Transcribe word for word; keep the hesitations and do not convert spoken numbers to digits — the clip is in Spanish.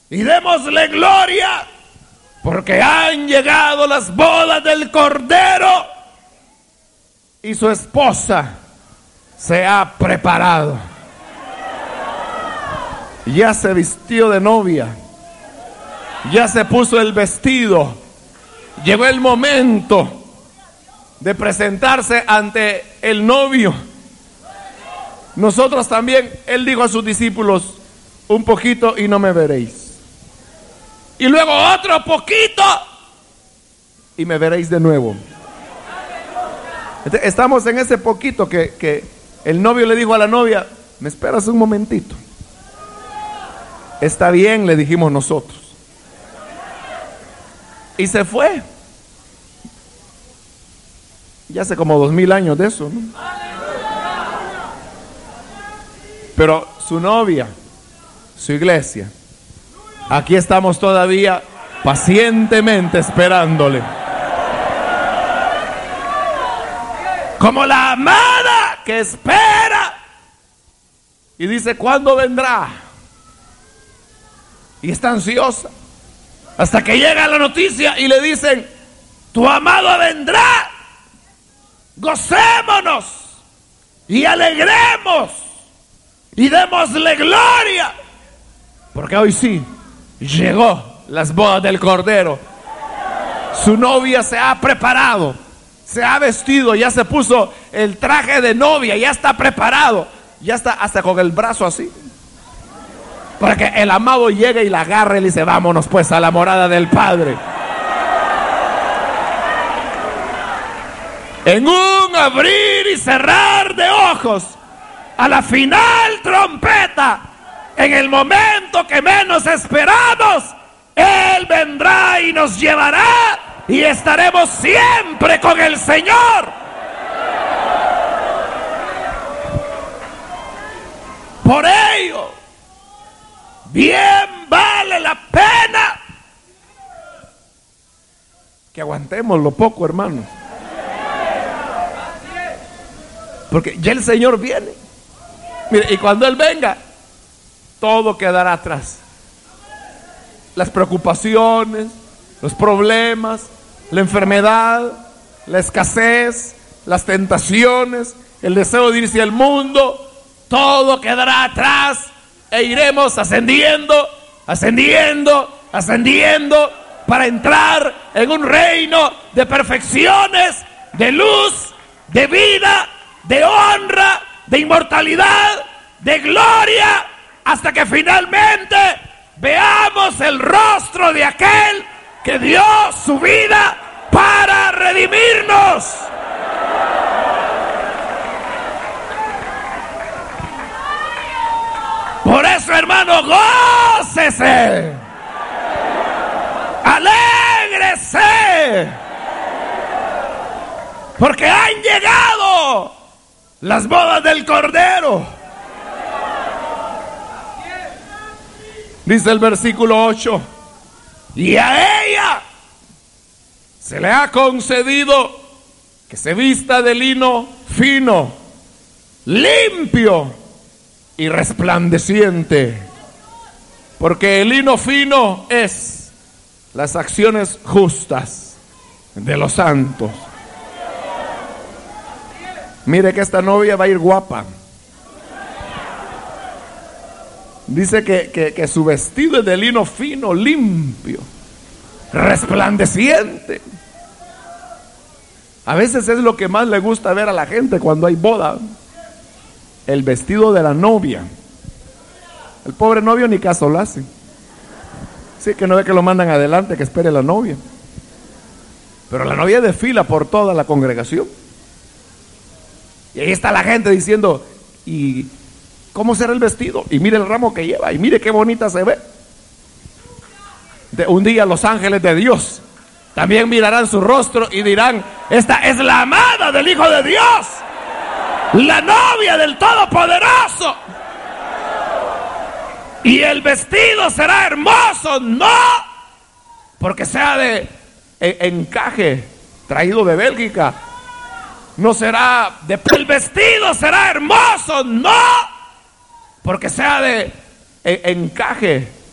y démosle gloria, porque han llegado las bodas del Cordero y su esposa se ha preparado. Ya se vistió de novia, ya se puso el vestido. Llegó el momento de presentarse ante el novio. Nosotros también, él dijo a sus discípulos, un poquito y no me veréis. Y luego otro poquito y me veréis de nuevo. Estamos en ese poquito que, que el novio le dijo a la novia, ¿me esperas un momentito? Está bien, le dijimos nosotros. Y se fue. Ya hace como dos mil años de eso, ¿no? Pero su novia, su iglesia, aquí estamos todavía pacientemente esperándole. Como la amada que espera y dice, ¿cuándo vendrá? Y está ansiosa hasta que llega la noticia y le dicen, tu amado vendrá. Gocémonos y alegremos y démosle gloria, porque hoy sí llegó las bodas del Cordero. Su novia se ha preparado, se ha vestido, ya se puso el traje de novia, ya está preparado, ya está hasta con el brazo así, para que el amado llegue y la agarre y le dice, vámonos pues a la morada del Padre. En un abrir y cerrar de ojos, a la final trompeta, en el momento que menos esperamos, Él vendrá y nos llevará y estaremos siempre con el Señor. Por ello, bien vale la pena que aguantemos lo poco, hermanos. Porque ya el Señor viene. Mire, y cuando Él venga, todo quedará atrás. Las preocupaciones, los problemas, la enfermedad, la escasez, las tentaciones, el deseo de irse al mundo, todo quedará atrás e iremos ascendiendo, ascendiendo, ascendiendo para entrar en un reino de perfecciones, de luz, de vida, de honra, de inmortalidad, de gloria, hasta que finalmente veamos el rostro de aquel que dio su vida para redimirnos. Por eso, hermano, gócese, alégrese, porque han llegado las bodas del Cordero. Dice el versículo ocho, y a ella se le ha concedido que se vista de lino fino, limpio y resplandeciente, porque el lino fino es las acciones justas de los santos. Mire que esta novia va a ir guapa. Dice que, que, que su vestido es de lino fino, limpio, resplandeciente. A veces es lo que más le gusta ver a la gente cuando hay boda, el vestido de la novia. El pobre novio ni caso lo hace. Sí, que no ve que lo mandan adelante, que espere la novia. Pero la novia desfila por toda la congregación. Y ahí está la gente diciendo, ¿y cómo será el vestido? Y mire el ramo que lleva, y mire qué bonita se ve. De un día los ángeles de Dios también mirarán su rostro y dirán, esta es la amada del Hijo de Dios, la novia del Todopoderoso. Y el vestido será hermoso, no porque sea de encaje traído de Bélgica, no será de... El vestido será hermoso, no porque sea de encaje